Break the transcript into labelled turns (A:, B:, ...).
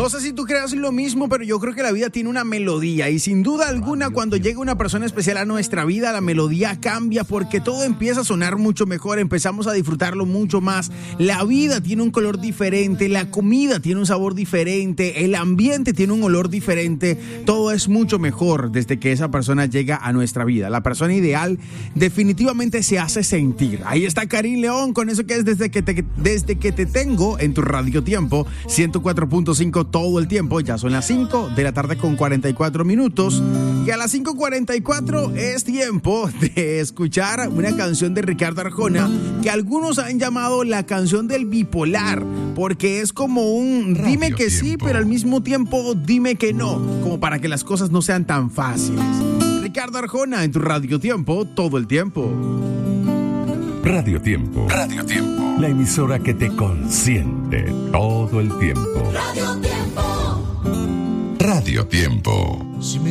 A: No sé si tú creas lo mismo, pero yo creo que la vida tiene una melodía y sin duda alguna cuando llega una persona especial a nuestra vida, la melodía cambia porque todo empieza a sonar mucho mejor, empezamos a disfrutarlo mucho más. La vida tiene un color diferente, la comida tiene un sabor diferente, el ambiente tiene un olor diferente, todo es mucho mejor desde que esa persona llega a nuestra vida. La persona ideal definitivamente se hace sentir. Ahí está Karim León con eso que es desde que te tengo en tu Radio Tiempo 104.5 todo el tiempo. Ya son las 5 de la tarde con 44 minutos y a las 5:44 es tiempo de escuchar una canción de Ricardo Arjona que algunos han llamado la canción del bipolar porque es como un dime que sí, pero al mismo tiempo dime que no, como para que las cosas no sean tan fáciles. Ricardo Arjona en tu Radio Tiempo todo el tiempo.
B: Radio Tiempo. Radio Tiempo. La emisora que te consiente todo el tiempo.
C: Radio Tiempo.
B: Radio Tiempo.